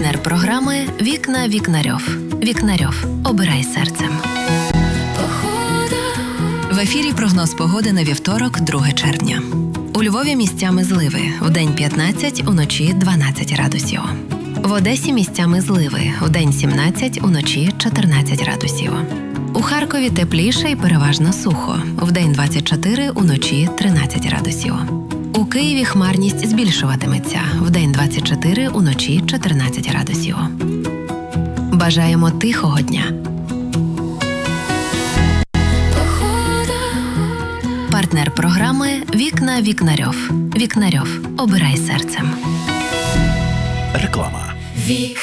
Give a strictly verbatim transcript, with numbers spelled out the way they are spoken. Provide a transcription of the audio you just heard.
Партнер програми «Вікна Вікнарьов». Вікнарьов. Обирай серцем. В ефірі прогноз погоди на вівторок, друге червня. У Львові місцями зливи. Вдень п'ятнадцять, уночі дванадцять градусів. В Одесі місцями зливи. Вдень сімнадцять, уночі чотирнадцять градусів. У Харкові тепліше і переважно сухо. Вдень двадцять чотири, уночі тринадцять градусів. У Києві хмарність збільшуватиметься. Вдень двадцять чотири, уночі чотирнадцять градусів. Бажаємо тихого дня. Партнер програми «Вікна Вікнарьов». Вікнарьов. Обирай серцем. Реклама. Вікна